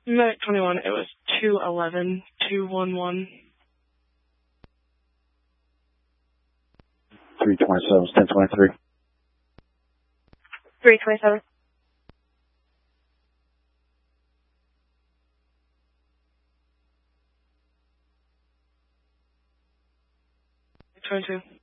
Medic 21, it was 211-211. 327, 1023. 327. Twenty-two.